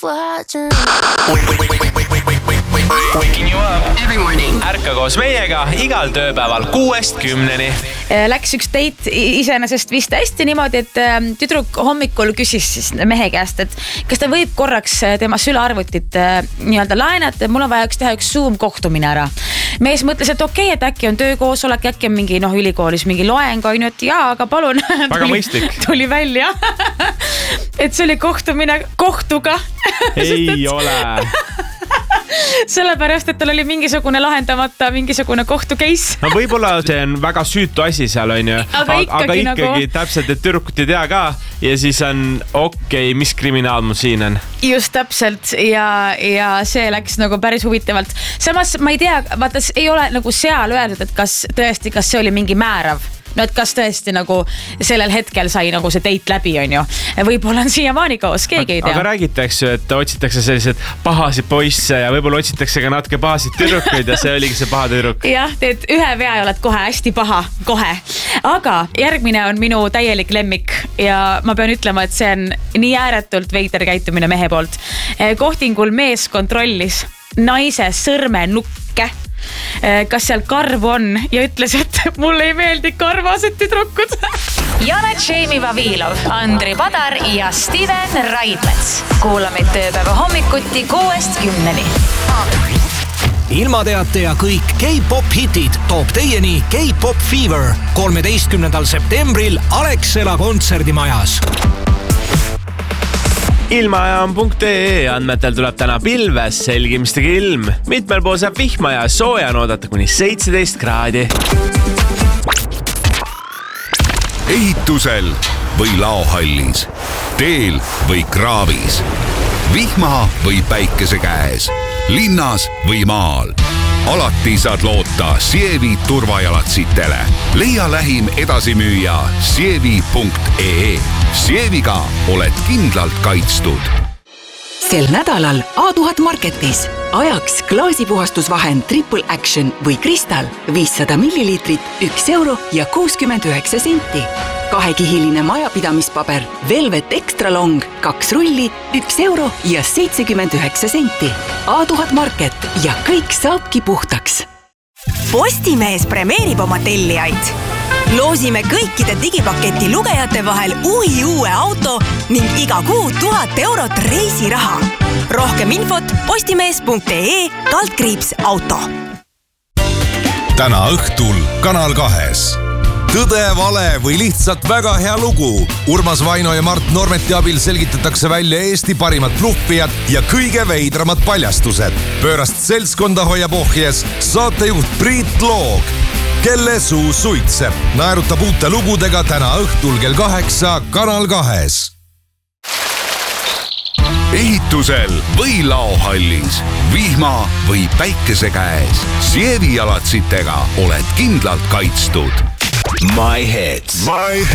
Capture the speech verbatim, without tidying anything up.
watching. Waking you up every morning. Ärka koos meiega igal tööpäeval kuuest kümneni. Läks üks date iseenesest vist hästi niimoodi, et tüdruk hommikul küsis siis mehe käest, et kas ta võib korraks tema sülearvutit nii-öelda laenata, mul on vaja üks teha üks Zoom kohtumine ära. Mees mõtles, et okei, okay, et äkki on töökoosolek, äkki on mingi noh, ülikoolis mingi loeng, on ju, et jaa, aga palun. Väga mõistlik. Tuli välja, et see oli kohtumine kohtuga. Ei ole. Sellepärast, et tal oli mingisugune lahendamata, mingisugune kohtu case. No võib-olla see on väga süütu asi seal, on ju. Aga ikkagi, aga ikkagi nagu... täpselt, et tüdrukut ei tea ka. Ja siis on okei, okay, mis kriminaal mul siin on. Just täpselt ja, ja see läks nagu päris huvitavalt. Samas ma ei tea, vaata, ei ole nagu seal öeldud, et kas tõesti, kas see oli mingi määrav. No, et kas tõesti nagu sellel hetkel sai nagu see date läbi, on ju. Võib-olla on siiamaani koos, keegi ei tea. Aga räägitakse, et otsitakse sellised pahasid poisse ja võib-olla otsitakse ka natuke pahasid tüdrukuid ja see oligi see paha tüdruk. Jah, teed ühe vea ja oled kohe hästi paha, kohe. Aga järgmine on minu täielik lemmik ja ma pean ütlema, et see on nii ääretult veider käitumine mehe poolt. Kohtingul mees kontrollis naise sõrme nukke, kas seal karv on ja ütles, et mulle ei meeldi karvased tüdrukud. Janet Jamie Vavilov, Andri Padar ja Steven Raidmets. Kuulamid tööpäeva hommikuti kuuest kümneni. Ilmateate ja kõik K-pop hitid toob teieni K-pop Fever kolmeteistkümnendal septembril Alexela kontserdimajas. Ilmajaam punkt ee andmetel tuleb täna pilves, selgimistega ilm. Mitmel pool saab vihma ja sooja on oodata kuni seitseteist kraadi. Ehitusel või laohallis, teel või kraavis, vihma või päikese käes, linnas või maal. Alati saad loota Sievi turvajalatsitele. Leia lähim edasimüüja sievi punkt ee. Sieviga oled kindlalt kaitstud. Sel nädalal A tuhat Marketis ajaks klaasipuhastusvahend Triple Action või Kristal viissada milliliitrit, üks euro ja kuuskümmend üheksa senti. Kahekihiline majapidamispaber Velvet Extra Long, kaks rulli, üks euro ja seitsekümmend üheksa senti. A tuhat Market ja kõik saabki puhtaks. Postimees premeerib oma tellijaid. Loosime kõikide digipaketi lugejate vahel uhi uue auto ning iga kuu tuhat eurot reisiraha. Rohkem infot postimees punkt ee kaldkriips auto. Täna õhtul Kanal kahes. Tõde, vale või lihtsalt väga hea lugu. Urmas Vaino ja Mart Normeti abil selgitatakse välja Eesti parimad bluffijad ja kõige veidramad paljastused. Pöörast seltskonda hoiab ohjes saatejuht Priit Loog, kelle suu suitseb. Naerutab uute lugudega täna õhtul kell kaheksa Kanal kahes. Ehitusel või laohallis, vihma või päikese käes, Sievi jalatsitega oled kindlalt kaitstud. My Hits. My